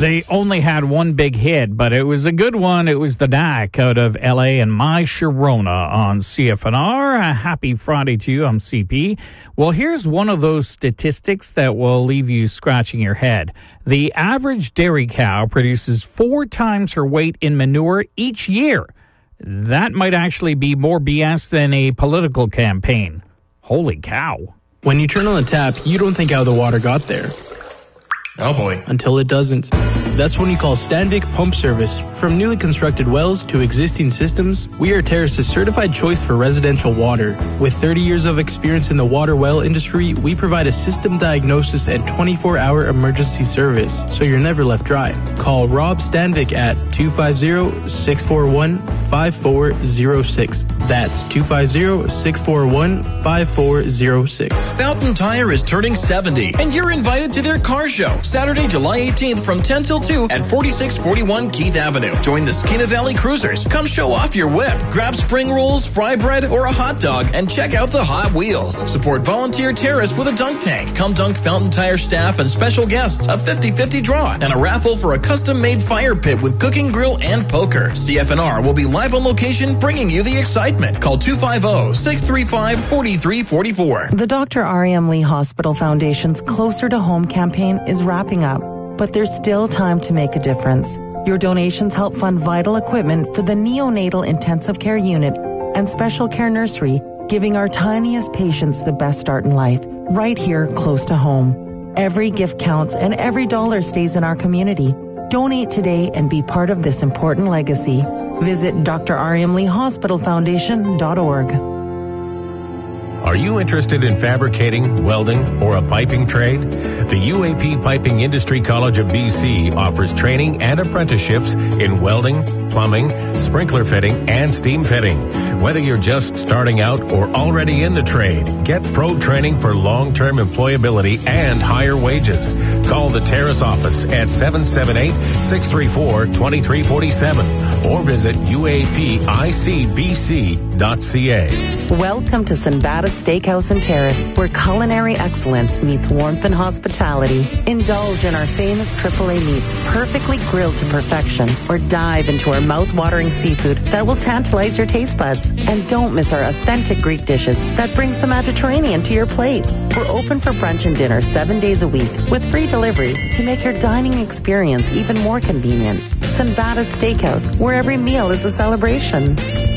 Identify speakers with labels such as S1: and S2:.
S1: They only had one big hit, but it was a good one. It was the Knack out of L.A. and My Sharona on CFNR. A happy Friday to you. I'm CP. Well, here's one of those statistics that will leave you scratching your head. The average dairy cow produces 4 times her weight in manure each year. That might actually be more BS than a political campaign. Holy cow.
S2: When you turn on the tap, you don't think how the water got there.
S3: Oh boy.
S2: Until it doesn't. That's when you call Standvik Pump Service. From newly constructed wells to existing systems, we are Terrace's certified choice for residential water. With 30 years of experience in the water well industry, we provide a system diagnosis and 24-hour emergency service, so you're never left dry. Call Rob Standvik at 250-641-5406. That's 250-641-5406.
S3: Fountain Tire is turning 70, and you're invited to their car show, Saturday, July 18th from 10 till 2 at 4641 Keith Avenue. Join the Skeena Valley Cruisers. Come show off your whip. Grab spring rolls, fry bread, or a hot dog, and check out the Hot Wheels. Support Volunteer Terrace with a dunk tank. Come dunk Fountain Tire staff and special guests, a 50-50 draw, and a raffle for a custom-made fire pit with cooking grill and poker. CFNR will be live on location, bringing you the excitement. Call 250-635-4344.
S4: The Dr. R.M. Lee Hospital Foundation's Closer to Home campaign is wrapping up, but there's still time to make a difference. Your donations help fund vital equipment for the neonatal intensive care unit and special care nursery, giving our tiniest patients the best start in life, right here close to home. Every gift counts and every dollar stays in our community. Donate today and be part of this important legacy. Visit drrmleehospitalfoundation.org.
S5: Are you interested in fabricating, welding, or a piping trade? The UAP Piping Industry College of BC offers training and apprenticeships in welding, plumbing, sprinkler fitting, and steam fitting. Whether you're just starting out or already in the trade, get pro training for long-term employability and higher wages. Call the Terrace office at 778-634-2347 or visit uapicbc.ca.
S4: Welcome to Sinbada Steakhouse and Terrace, where culinary excellence meets warmth and hospitality. Indulge in our famous AAA meats, perfectly grilled to perfection, or dive into our mouth-watering seafood that will tantalize your taste buds. And don't miss our authentic Greek dishes that brings the Mediterranean to your plate. We're open for brunch and dinner 7 days a week with free delivery to make your dining experience even more convenient. Sinbada Steakhouse, where every meal is a celebration.